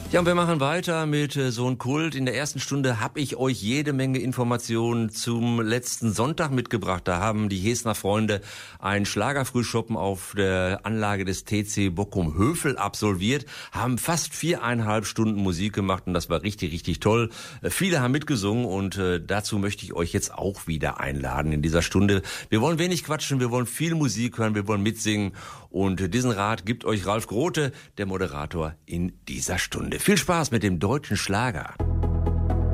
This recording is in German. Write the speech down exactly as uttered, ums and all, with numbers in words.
Ja, und wir machen weiter mit äh, so einem Kult. In der ersten Stunde habe ich euch jede Menge Informationen zum letzten Sonntag mitgebracht. Da haben die Hesner Freunde ein Schlagerfrühschoppen auf der Anlage des T C Bochum-Hövel absolviert, haben fast viereinhalb Stunden Musik gemacht und das war richtig, richtig toll. Äh, viele haben mitgesungen und äh, dazu möchte ich euch jetzt auch wieder einladen in dieser Stunde. Wir wollen wenig quatschen, wir wollen viel Musik hören, wir wollen mitsingen und äh, diesen Rat gibt euch Ralf Grote, der Moderator in dieser Stunde. Viel Spaß mit dem deutschen Schlager.